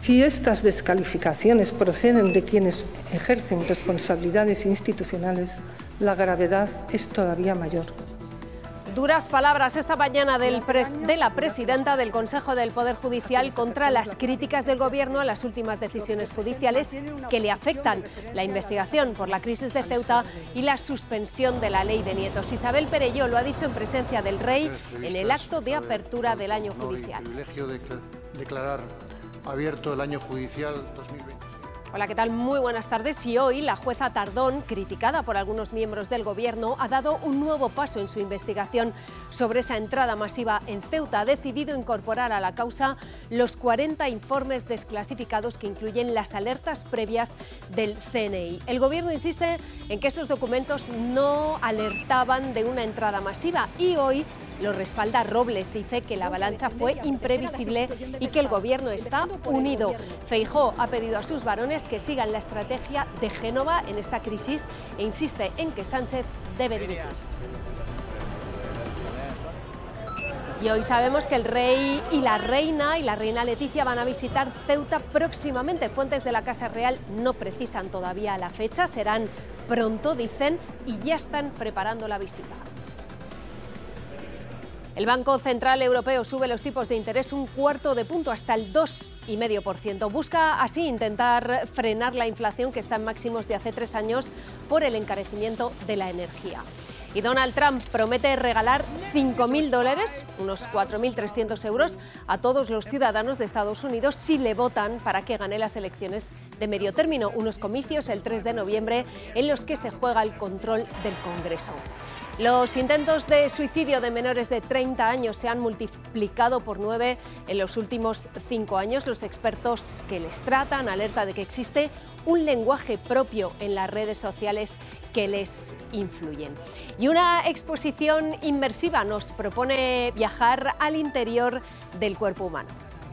Si estas descalificaciones proceden de quienes ejercen responsabilidades institucionales, la gravedad es todavía mayor. Duras palabras esta mañana de la presidenta del Consejo del Poder Judicial contra las críticas del Gobierno a las últimas decisiones judiciales que le afectan, la investigación por la crisis de Ceuta y la suspensión de la ley de nietos. Isabel Perelló lo ha dicho en presencia del Rey en el acto de apertura del año judicial. Privilegio de declarar abierto el año judicial 2020. Hola, ¿qué tal? Muy buenas tardes. Y hoy la jueza Tardón, criticada por algunos miembros del Gobierno, ha dado un nuevo paso en su investigación sobre esa entrada masiva en Ceuta. Ha decidido incorporar a la causa los 40 informes desclasificados que incluyen las alertas previas del CNI. El Gobierno insiste en que esos documentos no alertaban de una entrada masiva y hoy lo respalda Robles. Dice que la avalancha fue imprevisible y que el Gobierno está unido. Feijóo ha pedido a sus varones que sigan la estrategia de Génova en esta crisis e insiste en que Sánchez debe dimitir. Y hoy sabemos que el Rey y la Reina Leticia van a visitar Ceuta próximamente. Fuentes de la Casa Real no precisan todavía la fecha, serán pronto, dicen, y ya están preparando la visita. El Banco Central Europeo sube los tipos de interés un cuarto de punto hasta el 2,5%. Busca así intentar frenar la inflación que está en máximos de hace 3 años por el encarecimiento de la energía. Y Donald Trump promete regalar $5.000, unos 4.300 euros, a todos los ciudadanos de Estados Unidos si le votan para que gane las elecciones de medio término, unos comicios el 3 de noviembre en los que se juega el control del Congreso. Los intentos de suicidio de menores de 30 años se han multiplicado por 9 en los últimos 5 años. Los expertos que les tratan alertan de que existe un lenguaje propio en las redes sociales que les influyen. Y una exposición inmersiva nos propone viajar al interior del cuerpo humano.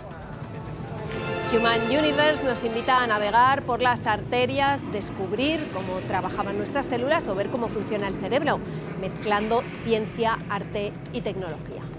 Human Universe nos invita a navegar por las arterias, descubrir cómo trabajaban nuestras células o ver cómo funciona el cerebro, mezclando ciencia, arte y tecnología.